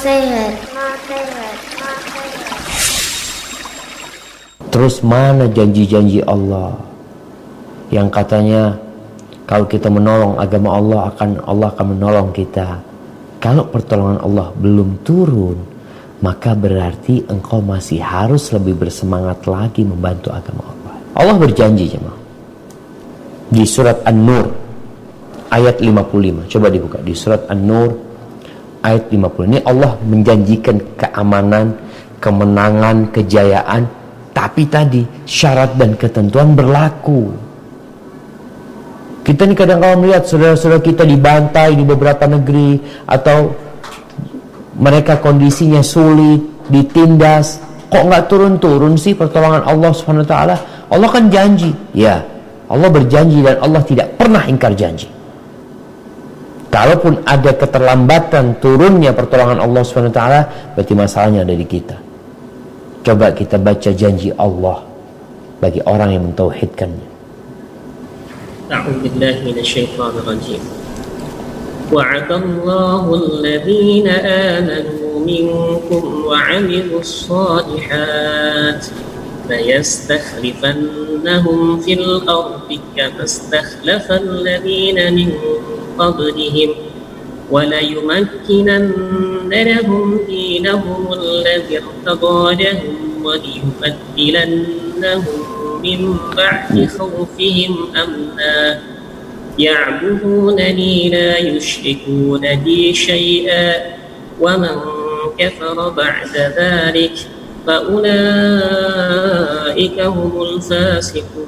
Nasihat. Terus mana janji-janji Allah yang katanya kalau kita menolong agama Allah akan menolong kita. Kalau pertolongan Allah belum turun, maka berarti engkau masih harus lebih bersemangat lagi membantu agama Allah. Allah berjanji jemaah. Di surat An-Nur ayat 55. Coba dibuka di surat An-Nur ayat 50. Ini Allah menjanjikan keamanan, kemenangan, kejayaan, tapi tadi syarat dan ketentuan berlaku. Kita ini kadang-kadang melihat saudara-saudara kita dibantai di beberapa negeri, atau mereka kondisinya sulit, ditindas. Kok nggak turun-turun sih pertolongan Allah SWT? Allah kan janji. Ya, Allah berjanji dan Allah tidak pernah ingkar janji. Kalaupun ada keterlambatan turunnya pertolongan Allah SWT, berarti masalahnya ada di kita. Coba kita baca janji Allah bagi orang yang mentauhidkannya. أعوذ بالله من الشيطان الرجيم وعد الله الذين آمنوا منكم وعملوا الصالحات ليستخلفنهم في الأرض كما استخلف الذين من قبلهم وليمكنن لهم دينهم الذي ارتضى لهم وليبدلنهم من بعد خوفهم أمنا يعبدونني لا يشركون بي شيئا ومن كفر بعد ذلك فأولئك هم الفاسقون.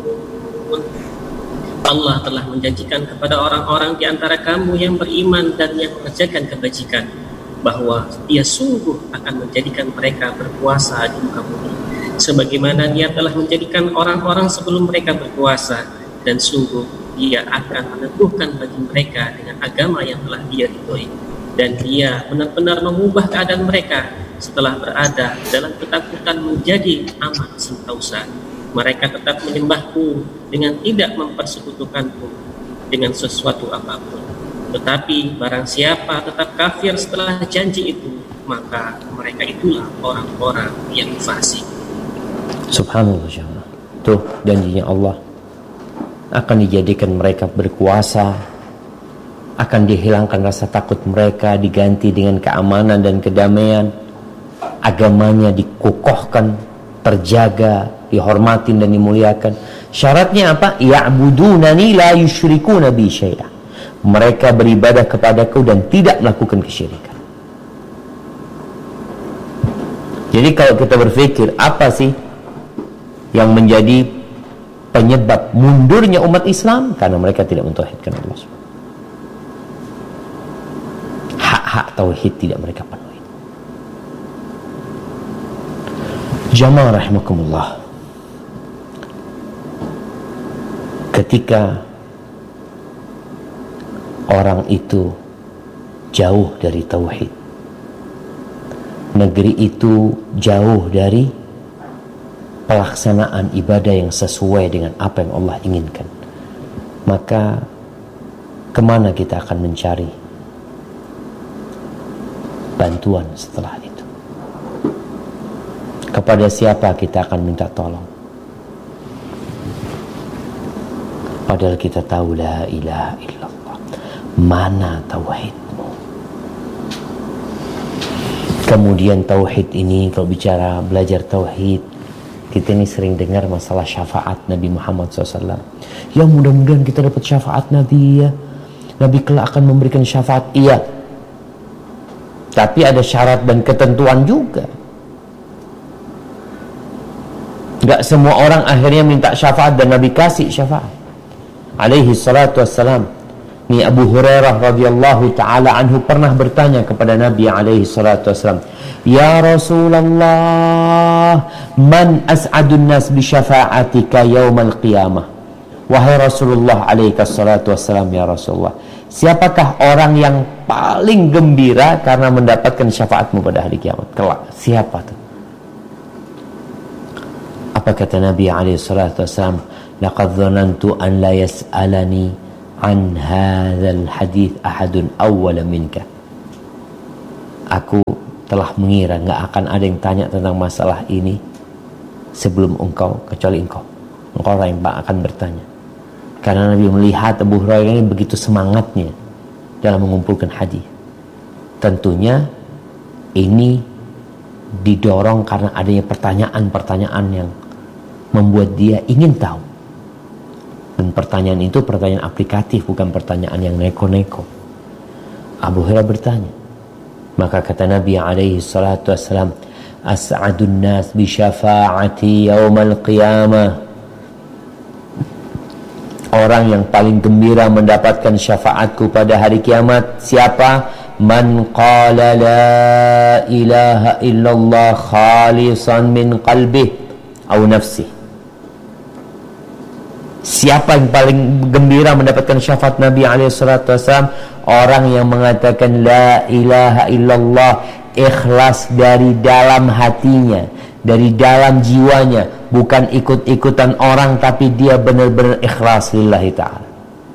Allah telah menjanjikan kepada orang-orang di antara kamu yang beriman dan yang mengerjakan kebajikan bahwa Dia sungguh akan menjadikan mereka berkuasa di muka bumi, sebagaimana Dia telah menjadikan orang-orang sebelum mereka berkuasa, dan sungguh Dia akan meneguhkan bagi mereka dengan agama yang telah Dia ridhoi, dan Dia benar-benar mengubah keadaan mereka setelah berada dalam ketakutan menjadi aman sentosa. Mereka tetap menyembahku dengan tidak mempersekutukanku dengan sesuatu apapun. Tetapi barang siapa tetap kafir setelah janji itu, maka mereka itulah orang-orang yang fasik. Subhanallah jemaah. Tuh janjinya Allah, akan dijadikan mereka berkuasa, akan dihilangkan rasa takut mereka, diganti dengan keamanan dan kedamaian. Agamanya dikukuhkan, terjaga, dihormatin dan dimuliakan. Syaratnya apa? Ya'budunani la yusyrikuna bi syai'a. Mereka beribadah kepadaku dan tidak melakukan kesyirikan. Jadi kalau kita berpikir apa sih yang menjadi penyebab mundurnya umat Islam? Karena mereka tidak mentauhidkan Allah SWT. Hak-hak tauhid tidak mereka penuhi. Jamaah rahimakumullah, ketika orang itu jauh dari tauhid, negeri itu jauh dari pelaksanaan ibadah yang sesuai dengan apa yang Allah inginkan, maka kemana kita akan mencari bantuan setelah itu? Kepada siapa kita akan minta tolong? Padahal kita tahu la ilaha illallah. Mana tauhidmu? Kemudian tauhid ini, kalau bicara belajar tauhid, kita ini sering dengar masalah syafaat Nabi Muhammad SAW. Ya mudah-mudahan kita dapat syafaat Nabi ya. Nabi kelak akan memberikan syafaat. Iya. Tapi ada syarat dan ketentuan juga. Gak semua orang akhirnya minta syafaat dan Nabi kasih syafaat. Alaihi salatu wassalam. Ni Abu Hurairah radhiyallahu ta'ala anhu pernah bertanya kepada Nabi alaihi salatu wassalam, Ya Rasulullah, man as'adun nas bi syafa'atika yaumal qiyamah? Wahai Rasulullah alaihi salatu wassalam, ya Rasulullah, siapakah orang yang paling gembira karena mendapatkan syafaatmu pada hari kiamat kelak? Siapa tuh? Apa kata Nabi alaihi salatu wassalam? Laqad dhanantu an la yas'alani an hadzal hadits ahadun awwala minka. Aku telah mengira nggak akan ada yang tanya tentang masalah ini sebelum engkau, kecuali engkau orang yang akan bertanya. Karena Nabi melihat Abu Hurairah ini begitu semangatnya dalam mengumpulkan hadis. Tentunya ini didorong karena adanya pertanyaan-pertanyaan yang membuat dia ingin tahu. Dan pertanyaan itu pertanyaan aplikatif, bukan pertanyaan yang neko-neko. Abu Hurairah bertanya. Maka kata Nabi alaihi salatu wassalam, as'adun nas bi syafa'ati yaumal qiyamah. Orang yang paling gembira mendapatkan syafaatku pada hari kiamat siapa? Man qala la ilaha illallah khalisan min qalbih aw nafsih. Siapa yang paling gembira mendapatkan syafaat Nabi alaihissalatu wassalam? Orang yang mengatakan la ilaha illallah ikhlas dari dalam hatinya, dari dalam jiwanya, bukan ikut-ikutan orang, tapi dia benar-benar ikhlas lillahi ta'ala.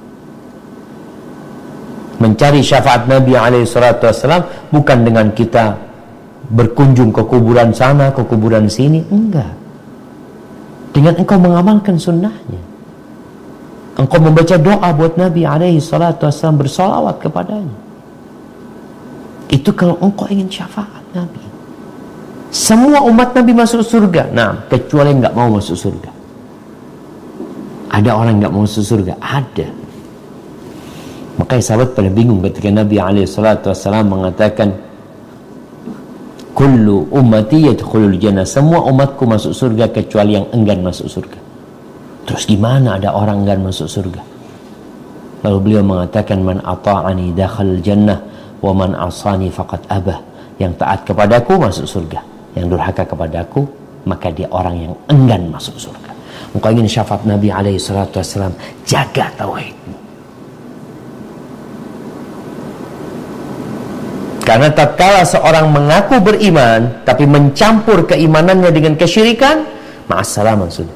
Mencari syafaat Nabi alaihissalatu wassalam bukan dengan kita berkunjung ke kuburan sana, ke kuburan sini, enggak. Dengan engkau mengamalkan sunnahnya, engkau membaca doa buat Nabi alaihissalatu wassalam, bersolawat kepadanya. Itu kalau engkau ingin syafaat Nabi. Semua umat Nabi masuk surga, nah kecuali yang nggak mau masuk surga. Ada orang yang nggak mau masuk surga, ada. Makanya sahabat pada bingung ketika Nabi alaihissalatu wassalam mengatakan kullu ummati yadkhulul jannah, semua umatku masuk surga kecuali yang enggan masuk surga. Terus gimana ada orang enggan masuk surga? Lalu beliau mengatakan man ata'ani dakhal jannah wa man asani faqad abah. Yang taat kepadaku masuk surga, yang durhaka kepadaku maka dia orang yang enggan masuk surga. Engkau ingin syafaat Nabi alaihissalatu wassalam, jaga tauhidmu. Karena tatkala seorang mengaku beriman tapi mencampur keimanannya dengan kesyirikan, ma'assalaman sudah.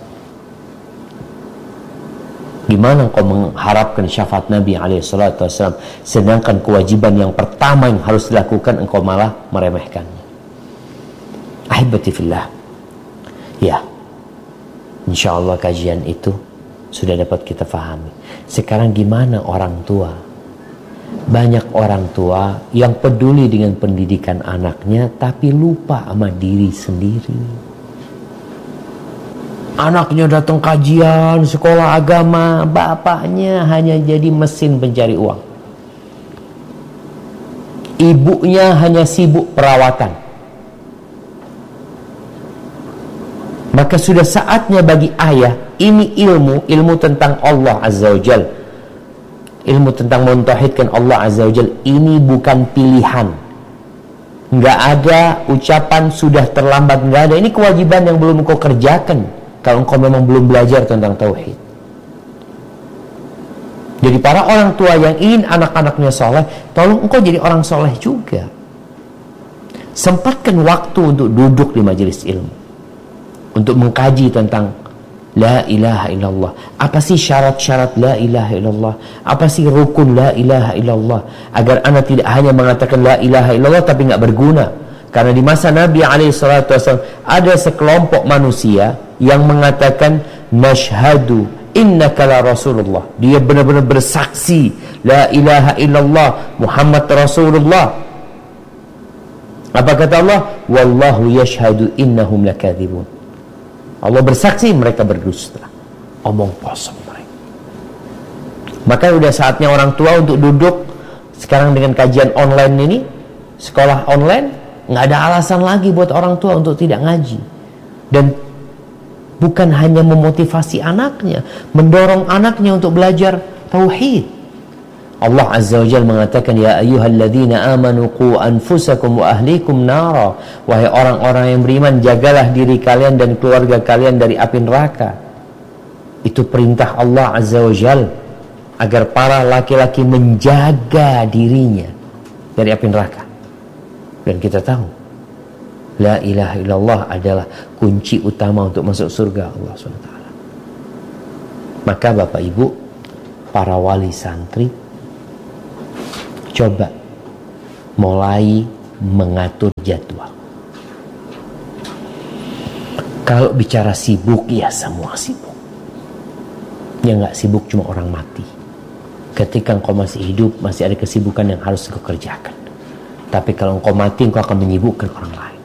Gimana engkau mengharapkan syafaat Nabi alaihissalatu wassalam, sedangkan kewajiban yang pertama yang harus dilakukan engkau malah meremehkannya. Ahibati fillah. Ya, insyaallah kajian itu sudah dapat kita fahami. Sekarang gimana orang tua? Banyak orang tua yang peduli dengan pendidikan anaknya tapi lupa sama diri sendiri. Anaknya datang kajian, sekolah agama, bapaknya hanya jadi mesin pencari uang. Ibunya hanya sibuk perawatan. Maka sudah saatnya bagi ayah, ini ilmu tentang Allah Azza wa Jal. Ilmu tentang mentauhidkan Allah Azza wa Jal, ini bukan pilihan. Nggak ada ucapan sudah terlambat, nggak ada. Ini kewajiban yang belum kau kerjakan kalau engkau memang belum belajar tentang tauhid. Jadi para orang tua yang ingin anak-anaknya soleh, tolong engkau jadi orang soleh juga. Sempatkan waktu untuk duduk di majelis ilmu, untuk mengkaji tentang la ilaha illallah. Apa sih syarat-syarat la ilaha illallah? Apa sih rukun la ilaha illallah? Agar anak tidak hanya mengatakan la ilaha illallah tapi nggak berguna. Karena di masa Nabi alaihissalatu wassalam ada sekelompok manusia yang mengatakan nashhadu innaka la rasulullah. Dia benar-benar bersaksi la ilaha illallah Muhammad Rasulullah. Apa kata Allah? Wallahu yashhadu innahum lakadzibun. Allah bersaksi mereka berdusta. Omong kosong mereka. Maka udah saatnya orang tua untuk duduk sekarang dengan kajian online ini, sekolah online. Nggak ada alasan lagi buat orang tua untuk tidak ngaji. Dan bukan hanya memotivasi anaknya, mendorong anaknya untuk belajar tauhid. Allah Azza wa Jalla mengatakan, ya ayyuhalladzina amanu qu anfusakum wa ahlikum nara. Wahai orang-orang yang beriman, jagalah diri kalian dan keluarga kalian dari api neraka. Itu perintah Allah Azza wa Jalla agar para laki-laki menjaga dirinya dari api neraka. Dan kita tahu la ilaha illallah adalah kunci utama untuk masuk surga Allah SWT. Maka Bapak Ibu, para wali santri, coba mulai mengatur jadwal. Kalau bicara sibuk, ya semua sibuk. Yang gak sibuk cuma orang mati. Ketika engkau masih hidup, masih ada kesibukan yang harus engkau kerjakan. Tapi kalau engkau mati, engkau akan menyibukkan orang lain.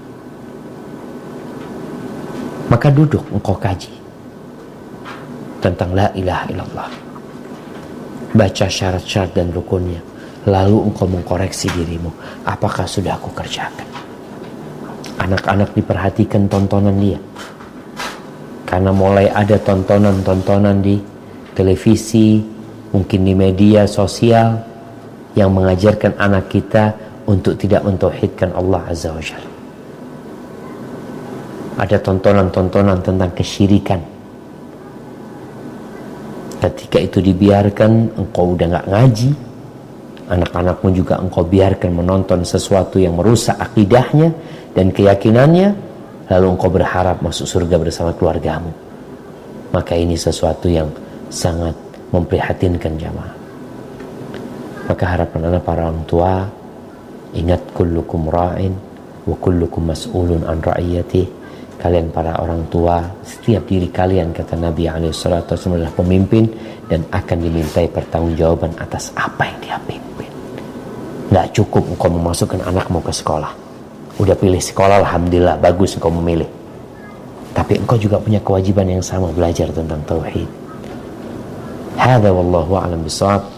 Maka duduk engkau kaji tentang la ilaha illallah. Baca syarat-syarat dan rukunnya. Lalu engkau mengkoreksi dirimu. Apakah sudah aku kerjakan? Anak-anak diperhatikan tontonan dia. Karena mulai ada tontonan-tontonan di televisi, mungkin di media sosial, yang mengajarkan anak kita untuk tidak mentauhidkan Allah Azza wa Jalla. Ada tontonan-tontonan tentang kesyirikan. Ketika itu dibiarkan, engkau udah gak ngaji, anak-anakmu juga engkau biarkan menonton sesuatu yang merusak akidahnya dan keyakinannya, lalu engkau berharap masuk surga bersama keluargamu. Maka ini sesuatu yang sangat memprihatinkan jamaah. Maka harapan anak para orang tua, ingat kullukum ra'in wa kullukum mas'ulun an ra'iyatih. Kalian para orang tua, setiap diri kalian, kata Nabi SAW, adalah pemimpin dan akan dimintai pertanggungjawaban atas apa yang dia pimpin. Nggak cukup engkau memasukkan anakmu ke sekolah. Udah pilih sekolah, alhamdulillah, bagus engkau memilih. Tapi engkau juga punya kewajiban yang sama, belajar tentang tauhid. Hadza wallahu a'lam bishawab.